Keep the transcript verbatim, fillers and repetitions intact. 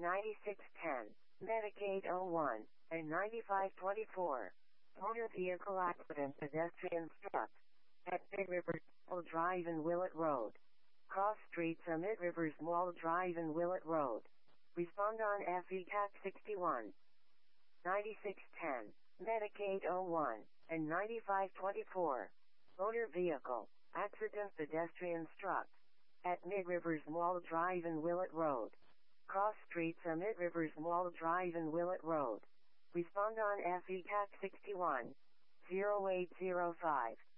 ninety-six ten, Medicaid oh one, and ninety-five twenty-four. Motor vehicle accident pedestrian struck at Mid Rivers Mall Drive and Willett Road. Cross streets are Mid Rivers Mall Drive and Willett Road. Respond on F E C A C sixty-one. ninety-six ten, Medicaid oh one, and ninety-five twenty-four. Motor vehicle accident pedestrian struck at Mid Rivers Mall Drive and Willett Road. Cross streets are Mid Rivers Mall Drive and Willett Road. Respond on F E C A C sixty-one. oh eight oh five.